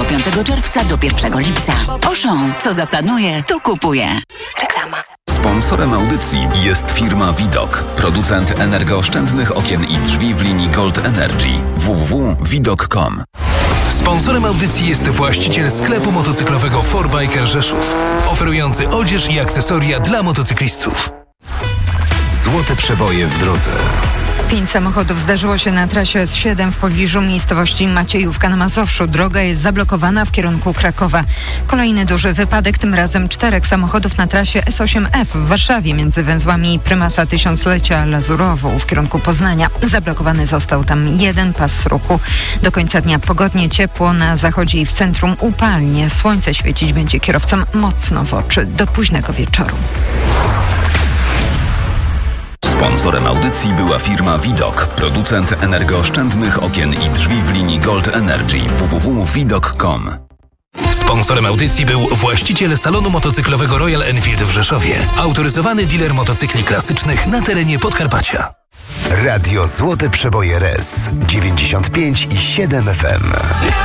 5 czerwca do 1 lipca. Auchan, co zaplanuje, to kupuje. Reklama. Sponsorem audycji jest firma Widok, producent energooszczędnych okien i drzwi w linii Gold Energy. www.widok.com. Sponsorem audycji jest właściciel sklepu motocyklowego 4Biker Rzeszów, oferujący odzież i akcesoria dla motocyklistów. Złote przeboje w drodze. 5 samochodów zdarzyło się na trasie S7 w pobliżu miejscowości Maciejówka na Mazowszu. Droga jest zablokowana w kierunku Krakowa. Kolejny duży wypadek, tym razem 4 samochodów na trasie S8F w Warszawie między węzłami Prymasa Tysiąclecia a Lazurową w kierunku Poznania. Zablokowany został tam jeden pas ruchu. Do końca dnia pogodnie, ciepło, na zachodzie i w centrum upalnie. Słońce świecić będzie kierowcom mocno w oczy do późnego wieczoru. Sponsorem audycji była firma Widok, producent energooszczędnych okien i drzwi w linii Gold Energy. www.widok.com. Sponsorem audycji był właściciel salonu motocyklowego Royal Enfield w Rzeszowie, autoryzowany dealer motocykli klasycznych na terenie Podkarpacia. Radio Złote Przeboje RES 95,7 FM.